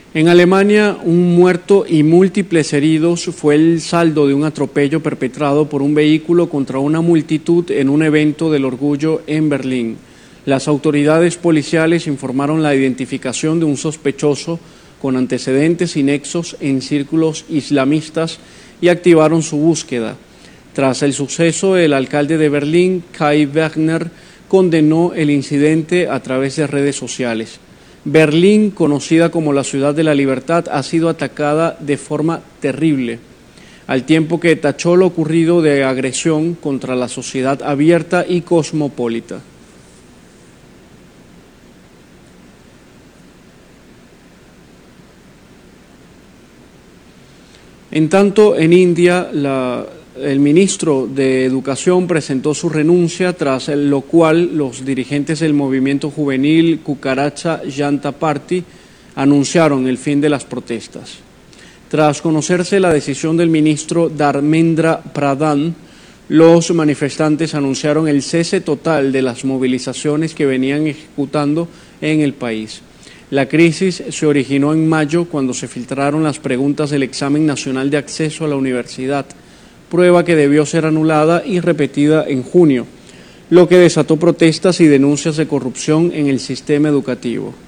En Alemania, un muerto y múltiples heridos fue el saldo de un atropello perpetrado por un vehículo contra una multitud en un evento del orgullo en Berlín. Las autoridades policiales informaron la identificación de un sospechoso con antecedentes y nexos en círculos islamistas y activaron su búsqueda. Tras el suceso, el alcalde de Berlín, Kai Wegner, condenó el incidente a través de redes sociales. Berlín, conocida como la ciudad de la libertad, ha sido atacada de forma terrible, al tiempo que tachó lo ocurrido de agresión contra la sociedad abierta y cosmopolita. En tanto, en India, el ministro de Educación presentó su renuncia, tras lo cual los dirigentes del movimiento juvenil Cucaracha Janta Party anunciaron el fin de las protestas. Tras conocerse la decisión del ministro Dharmendra Pradhan, los manifestantes anunciaron el cese total de las movilizaciones que venían ejecutando en el país. La crisis se originó en mayo cuando se filtraron las preguntas del examen nacional de acceso a la universidad, prueba que debió ser anulada y repetida en junio, lo que desató protestas y denuncias de corrupción en el sistema educativo.